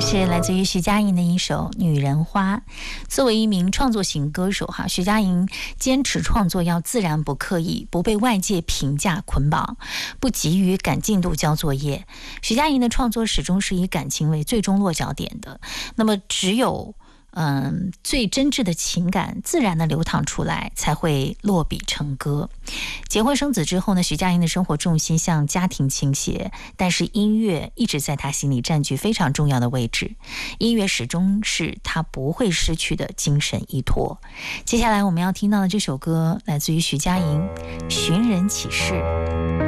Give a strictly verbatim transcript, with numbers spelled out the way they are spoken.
是来自于徐佳莹的一首《女人花》。作为一名创作型歌手哈，徐佳莹坚持创作要自然不刻意，不被外界评价捆绑，不急于赶进度交作业。徐佳莹的创作始终是以感情为最终落脚点的，那么只有嗯，最真挚的情感自然的流淌出来，才会落笔成歌。结婚生子之后呢，徐佳莹的生活重心向家庭倾斜，但是音乐一直在她心里占据非常重要的位置。音乐始终是她不会失去的精神依托。接下来我们要听到的这首歌来自于徐佳莹《寻人启事》。